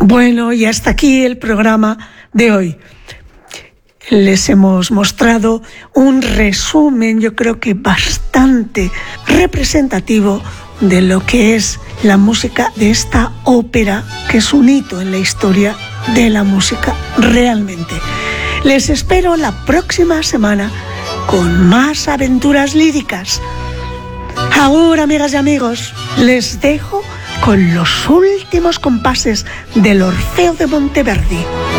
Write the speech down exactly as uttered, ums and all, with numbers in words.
Bueno, y hasta aquí el programa de hoy. Les hemos mostrado un resumen, yo creo que bastante representativo de lo que es la música de esta ópera, que es un hito en la historia de la música realmente. Les espero la próxima semana con más aventuras líricas. Ahora, amigas y amigos, les dejo con los últimos compases del Orfeo de Monteverdi.